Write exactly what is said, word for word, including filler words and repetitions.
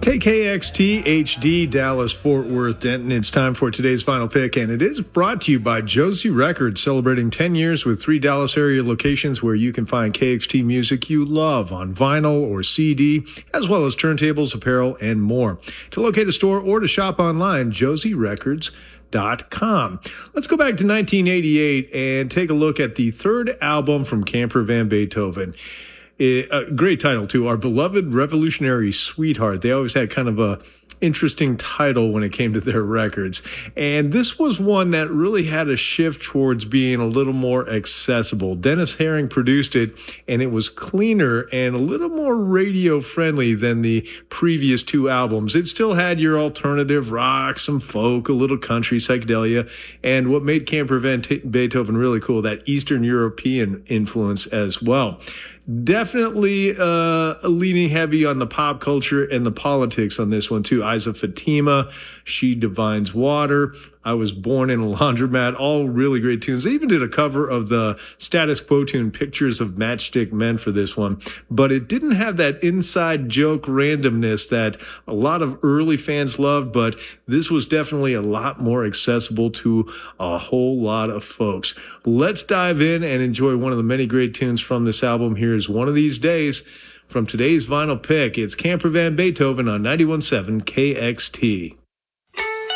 K K X T H D Dallas Fort Worth Denton. It's time for today's final pick, and it is brought to you by Josie Records, celebrating ten years with three Dallas area locations where you can find K X T music you love on vinyl or C D, as well as turntables, apparel, and more. To locate a store or to shop online, josie records dot com. Let's go back to nineteen eighty-eight and take a look at the third album from Camper Van Beethoven. A great title, too. Our Beloved Revolutionary Sweetheart. They always had kind of a interesting title when it came to their records. And this was one that really had a shift towards being a little more accessible. Dennis Herring produced it, and it was cleaner and a little more radio friendly than the previous two albums. It still had your alternative rock, some folk, a little country, psychedelia, and what made Camper Van Beethoven really cool, that Eastern European influence as well. Definitely uh, leaning heavy on the pop culture and the politics on this one, too. Eyes of Fatima, She Divines Water, I Was Born in a Laundromat, all really great tunes. They even did a cover of the Status Quo tune, Pictures of Matchstick Men, for this one. But it didn't have that inside joke randomness that a lot of early fans loved, but this was definitely a lot more accessible to a whole lot of folks. Let's dive in and enjoy one of the many great tunes from this album. Here's One of These Days from today's vinyl pick. It's Camper Van Beethoven on ninety-one point seven K X T.